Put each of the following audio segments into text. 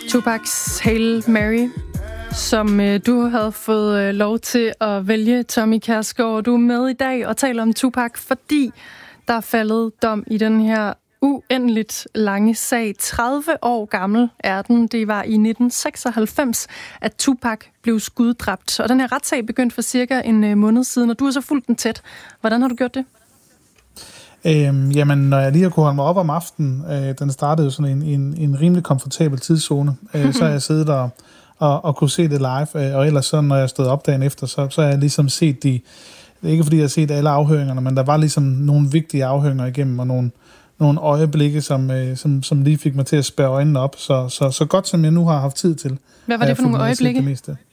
Tupacs Hail Mary, som du havde fået lov til at vælge, Tommy Kjærsgaard. Du er med i dag og taler om Tupac, fordi der er faldet dom i den her uendeligt lange sag. 30 år gammel er den. Det var i 1996, at Tupac blev skuddræbt. Og den her retssag begyndte for cirka en måned siden, og du har så fulgt den tæt. Hvordan har du gjort det? Jamen, når jeg lige har kunnet holde mig op om aftenen, den startede jo sådan en rimelig komfortabel tidszone, så har jeg siddet og kunne se det live, og ellers så, når jeg stod op dagen efter, så har jeg ligesom set ikke fordi jeg har set alle afhøringerne, men der var ligesom nogle vigtige afhøringer igennem, og nogle øjeblikke, som lige fik mig til at spærre øjnene op, så godt som jeg nu har haft tid til. Hvad var det for nogle øjeblikke?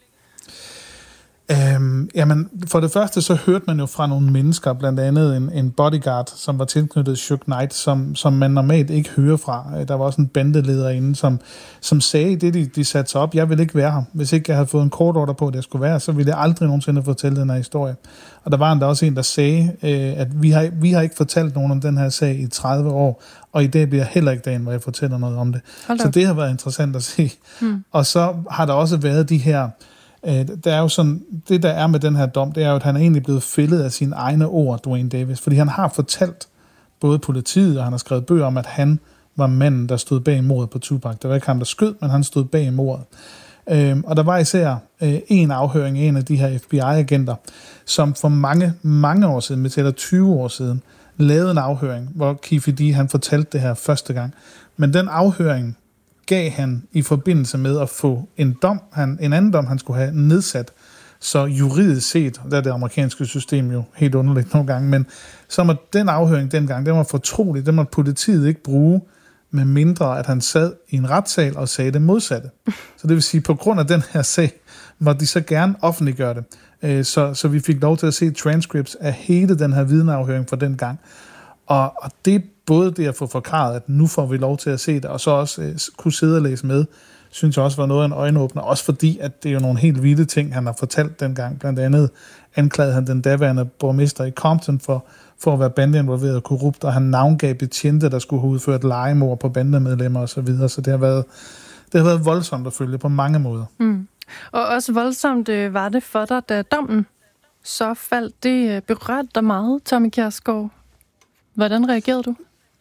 Jamen, for det første så hørte man jo fra nogle mennesker, blandt andet en bodyguard, som var tilknyttet Suge Knight, som man normalt ikke hører fra. Der var også en bandeleder inde, som sagde det, de satte sig op. Jeg ville ikke være her. Hvis ikke jeg havde fået en kort ordre på, at jeg skulle være, så ville jeg aldrig nogensinde fortælle den her historie. Og der var endda også en, der sagde, at vi har ikke fortalt nogen om den her sag i 30 år, og i dag bliver heller ikke dagen, hvor jeg fortæller noget om det. Så det har været interessant at se. Og så har der også været de her. Der er jo sådan, det der er med den her dom, det er jo, at han er egentlig blevet fældet af sine egne ord, Duane Davis, fordi han har fortalt både politiet, og han har skrevet bøger om, at han var manden, der stod bag mordet på Tupac. Det var ikke ham, der skød, men han stod bag mordet. Og der var især en afhøring af en af de her FBI-agenter, som for mange, mange år siden, vi tæller 20 år siden, lavede en afhøring, hvor Keffe D. han fortalte det her første gang. Men den afhøring gav han i forbindelse med at få en anden dom, han skulle have nedsat. Så juridisk set, der er det amerikanske system jo helt underligt nogle gange, men så var den afhøring dengang, den var fortrolig, den måtte politiet ikke bruge, med mindre at han sad i en retssal og sagde det modsatte. Så det vil sige, på grund af den her sag, måtte de så gerne offentliggøre det. Så vi fik lov til at se transcripts af hele den her vidneafhøring fra den gang. Og det er både det at få forklaret, at nu får vi lov til at se det, og så også kunne sidde og læse med, synes jeg også var noget af en øjenåbner, også fordi, at det er jo nogle helt vilde ting, han har fortalt dengang. Blandt andet anklagede han den daværende borgmester i Compton for at være bandeinvolveret og korrupt, og han navngav betjente, der skulle have udført legemord på bandemedlemmer og så videre, så det har været voldsomt at følge på mange måder. Og også voldsomt var det for dig, da dommen så faldt. Det berørte dig meget, Tommy Kjærsgaard. Hvordan reagerede du?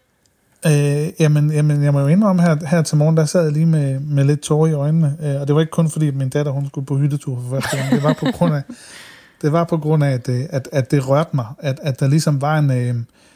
Jamen, jeg må jo indrømme her til morgen, der sad jeg lige med lidt tårer i øjnene, og det var ikke kun fordi, at min datter hun skulle på hyttetur for første gang. Det var på grund af, at det rørte mig, at der ligesom var